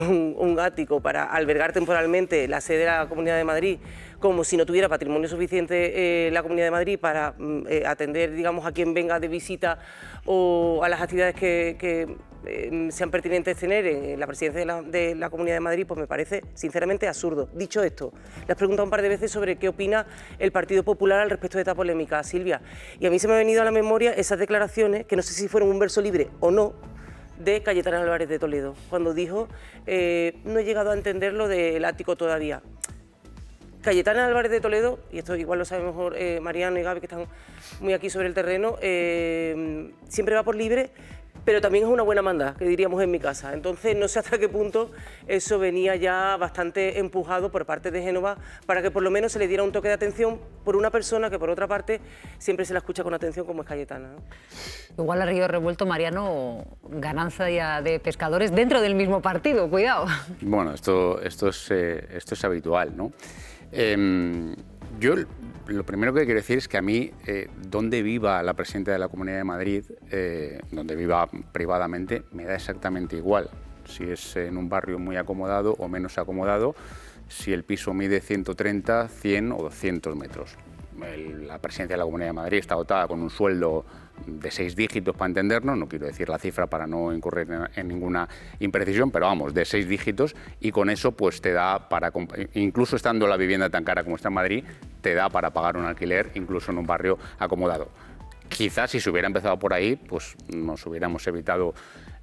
un ático para albergar temporalmente la sede de la Comunidad de Madrid, como si no tuviera patrimonio suficiente la Comunidad de Madrid para atender, digamos, a quien venga de visita o a las actividades que sean pertinentes tener en la presidencia de la Comunidad de Madrid, pues me parece sinceramente absurdo. Dicho esto, le has preguntado un par de veces sobre qué opina el Partido Popular al respecto de esta polémica, Silvia, y a mí se me ha venido a la memoria esas declaraciones, que no sé si fueron un verso libre o no, de Cayetana Álvarez de Toledo, cuando dijo, no he llegado a entender lo del ático todavía. Cayetana Álvarez de Toledo, y esto igual lo sabe mejor Mariano y Gaby, que están muy aquí sobre el terreno, siempre va por libre, pero también es una buena manda, que diríamos en mi casa. Entonces no sé hasta qué punto eso venía ya bastante empujado por parte de Génova para que por lo menos se le diera un toque de atención por una persona que por otra parte siempre se la escucha con atención como es Cayetana, ¿no? Igual a río revuelto, Mariano, ganancia de pescadores dentro del mismo partido, cuidado. Bueno, esto es habitual, ¿no? Yo lo primero que quiero decir es que a mí, donde viva la presidenta de la Comunidad de Madrid, donde viva privadamente, me da exactamente igual. Si es en un barrio muy acomodado o menos acomodado, si el piso mide 130, 100 o 200 metros. La presidencia de la Comunidad de Madrid está dotada con un sueldo de 6 dígitos, para entendernos, no quiero decir la cifra para no incurrir en ninguna imprecisión, pero vamos, de 6 dígitos, y con eso pues te da para, incluso estando la vivienda tan cara como está en Madrid, te da para pagar un alquiler, incluso en un barrio acomodado. Quizás si se hubiera empezado por ahí, pues nos hubiéramos evitado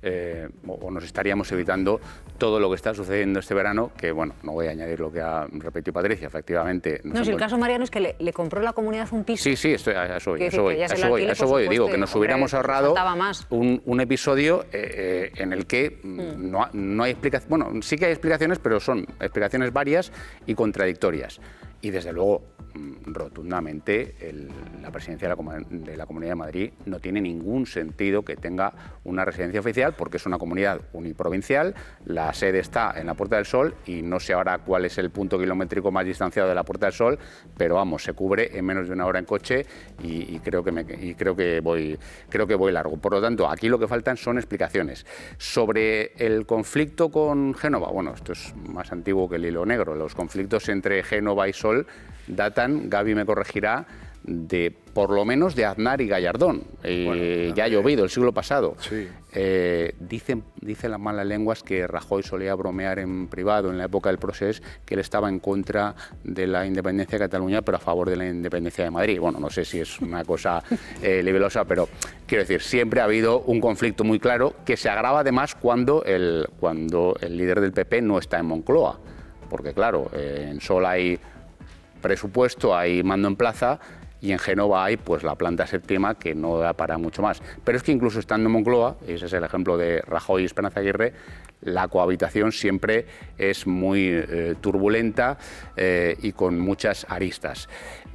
o nos estaríamos evitando todo lo que está sucediendo este verano, que bueno, no voy a añadir lo que ha repetido Patricia, efectivamente. No, si el caso, Mariano, es que le compró la comunidad un piso. Sí, a eso voy. Digo, que nos hubiéramos ahorrado un episodio en el que no hay explicaciones, bueno, sí que hay explicaciones, pero son explicaciones varias y contradictorias. Y desde luego, rotundamente, la presidencia de la Comunidad de Madrid no tiene ningún sentido que tenga una residencia oficial, porque es una comunidad uniprovincial, la sede está en la Puerta del Sol y no sé ahora cuál es el punto kilométrico más distanciado de la Puerta del Sol, pero vamos, se cubre en menos de una hora en coche y creo que voy largo. Por lo tanto, aquí lo que faltan son explicaciones. Sobre el conflicto con Génova, bueno, esto es más antiguo que el hilo negro. Los conflictos entre Génova y Sol datan, Gaby me corregirá, de por lo menos de Aznar y Gallardón. Ya ha llovido el siglo pasado. Sí. Dicen las malas lenguas que Rajoy solía bromear en privado en la época del Procés, que él estaba en contra de la independencia de Cataluña pero a favor de la independencia de Madrid. Bueno, no sé si es una cosa libelosa, pero quiero decir, siempre ha habido un conflicto muy claro que se agrava además cuando el líder del PP no está en Moncloa, porque claro, en Sol hay presupuesto, hay mando en plaza, y en Génova hay pues la planta séptima que no da para mucho más. Pero es que incluso estando en Moncloa, y ese es el ejemplo de Rajoy y Esperanza Aguirre, la cohabitación siempre es muy turbulenta y con muchas aristas.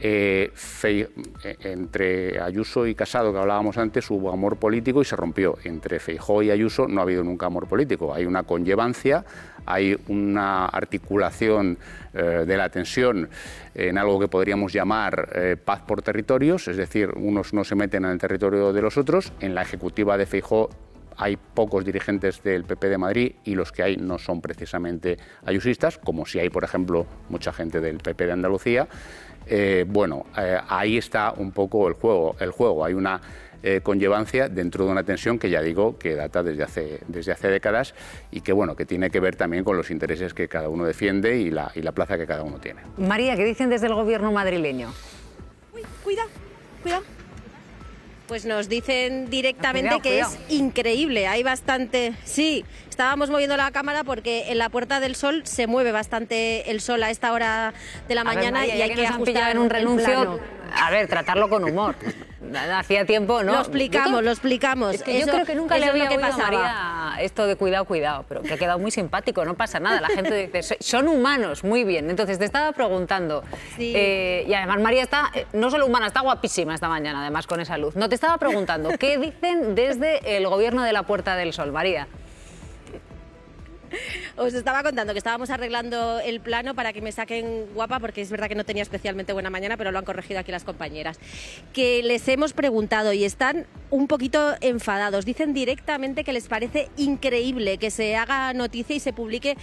Entre Ayuso y Casado, que hablábamos antes, hubo amor político y se rompió. Entre Feijóo y Ayuso no ha habido nunca amor político. Hay una conllevancia, hay una articulación de la tensión en algo que podríamos llamar paz por territorios, es decir, unos no se meten en el territorio de los otros. En la ejecutiva de Feijóo hay pocos dirigentes del PP de Madrid y los que hay no son precisamente ayusistas, como si hay, por ejemplo, mucha gente del PP de Andalucía. Ahí está un poco el juego. Hay una conllevancia dentro de una tensión que ya digo que data desde hace décadas y que bueno, que tiene que ver también con los intereses que cada uno defiende y la plaza que cada uno tiene. María, ¿qué dicen desde el gobierno madrileño? Uy, cuidado. Pues nos dicen directamente cuidado. que es increíble, hay bastante... Sí, estábamos moviendo la cámara porque en la Puerta del Sol se mueve bastante el sol a esta hora de la mañana, María, y hay que ajustar en un renuncio. plano. A ver, tratarlo con humor. Hacía tiempo, ¿no? Lo explicamos. Es que yo creo que nunca le había oído a María esto de cuidado, pero que ha quedado muy simpático, no pasa nada. La gente dice, son humanos, muy bien. Entonces te estaba preguntando, Sí. y además María está, no solo humana, está guapísima esta mañana, además con esa luz. No, te estaba preguntando, ¿qué dicen desde el gobierno de la Puerta del Sol, María? Os estaba contando que estábamos arreglando el plano para que me saquen guapa, porque es verdad que no tenía especialmente buena mañana, pero lo han corregido aquí las compañeras. Que les hemos preguntado y están un poquito enfadados. Dicen directamente que les parece increíble que se haga noticia y se publique